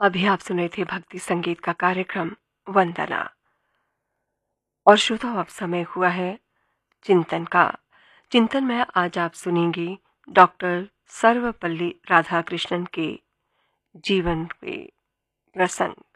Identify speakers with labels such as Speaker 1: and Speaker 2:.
Speaker 1: अभी आप सुन रहे थे भक्ति संगीत का कार्यक्रम वंदना। और श्रोताओ, अब समय हुआ है चिंतन का। चिंतन में आज आप सुनेंगी डॉक्टर सर्वपल्ली राधाकृष्णन के जीवन के प्रसंग।